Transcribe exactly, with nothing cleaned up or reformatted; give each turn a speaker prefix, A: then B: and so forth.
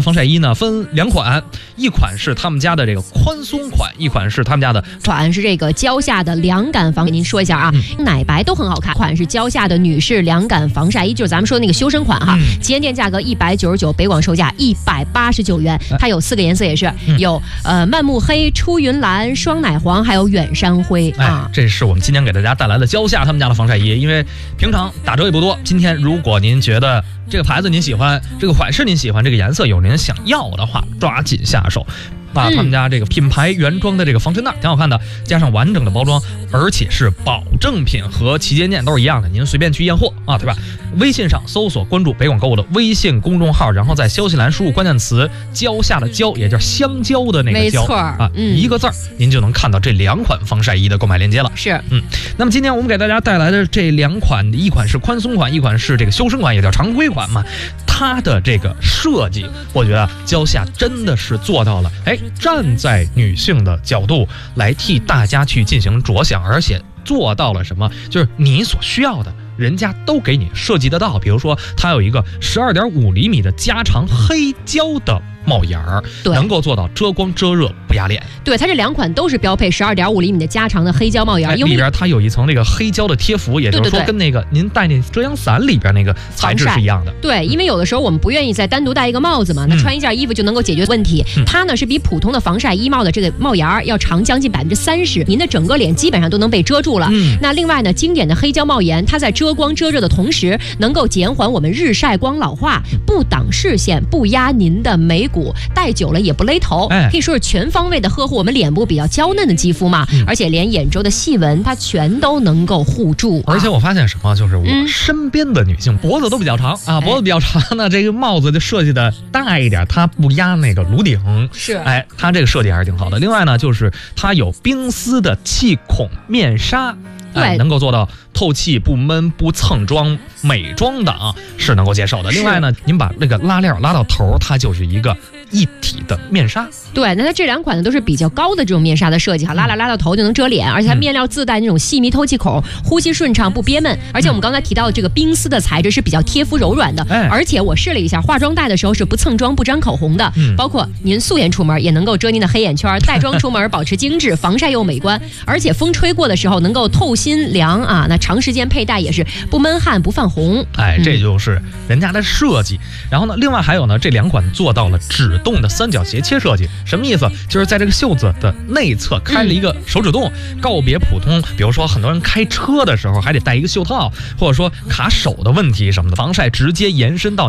A: 防晒衣呢分两款，一款是他们家的这个宽松款，一款是他们家的
B: 款是这个蕉下的凉感防。您说一下啊，嗯、奶白都很好看。款是蕉下的女士凉感防晒衣，就是咱们说的那个修身款哈。嗯、旗舰店价格一百九十九，北广售价一百八十九元。它有四个颜色，也是、嗯、有呃漫木黑、出云蓝、双奶黄，还有远山灰啊。
A: 哎，这是我们今天给大家带来的蕉下他们家的防晒衣，因为平常打折也不多。今天如果您觉得这个牌子您喜欢，这个款式您喜欢，这个颜色有您想要的话，抓紧下手。啊，他们家这个品牌原装的这个防尘袋挺好看的，加上完整的包装，而且是保证品，和旗舰店都是一样的，您随便去验货啊，对吧？微信上搜索关注北广购物的微信公众号，然后在消息栏输入关键词“蕉下”的蕉，也就是香蕉的那个蕉，
B: 没错
A: 啊，
B: 嗯、
A: 一个字儿，您就能看到这两款防晒衣的购买链接了。
B: 是，
A: 嗯，那么今天我们给大家带来的这两款，一款是宽松款，一款是这个修身款，也叫常规款嘛。它的这个设计，我觉得蕉下真的是做到了，哎，站在女性的角度来替大家去进行着想，而且做到了什么？就是你所需要的，人家都给你设计得到。比如说，它有一个十二点五厘米的加长黑胶的帽檐儿，能够做到遮光遮热不压脸。
B: 对，它这两款都是标配十二点五厘米的加长的黑胶帽檐，
A: 哎、里边它有一层那个黑胶的贴服，也就是说跟那个您戴那遮阳伞里边那个材质是一样的。
B: 对，因为有的时候我们不愿意再单独戴一个帽子嘛，那穿一件衣服就能够解决问题。嗯、它呢是比普通的防晒衣帽的这个帽檐要长将近百分之三十，您的整个脸基本上都能被遮住了。嗯、那另外呢，经典的黑胶帽檐，它在遮光遮热的同时，能够减缓我们日晒光老化，不挡视线，不压您的眉骨，戴久了也不勒头，哎、可以说是全方位的呵护我们脸部比较娇嫩的肌肤嘛。嗯、而且连眼周的细纹，它全都能够护住。
A: 而且我发现什么，就是我身边的女性、嗯、脖子都比较长啊，脖子比较长呢，这个帽子就设计的大一点，它不压那个颅顶，
B: 是，
A: 哎，它这个设计还是挺好的。另外呢，就是它有冰丝的气孔面纱。哎，能够做到透气不闷不蹭妆，美妆党是能够接受的。另外呢，您把那个拉链拉到头，它就是一个一体的面纱。
B: 对，那它这两款呢都是比较高的这种面纱的设计哈，拉拉拉到头就能遮脸，而且它面料自带那种细密透气孔，呼吸顺畅不憋闷。而且我们刚才提到的这个冰丝的材质是比较贴肤柔软的，嗯、而且我试了一下，化妆戴的时候是不蹭妆不沾口红的，嗯、包括您素颜出门也能够遮您的黑眼圈，带妆出门保持精致，防晒又美观，而且风吹过的时候能够透心凉啊，那长时间佩戴也是不闷汗不泛红。
A: 哎，这就是人家的设计。嗯、然后呢，另外还有呢，这两款做到了指动的三角斜切设计，什么意思？就是在这个袖子的内侧开了一个手指洞，嗯、告别普通，比如说很多人开车的时候还得戴一个袖套，或者说卡手的问题什么的，防晒直接延伸到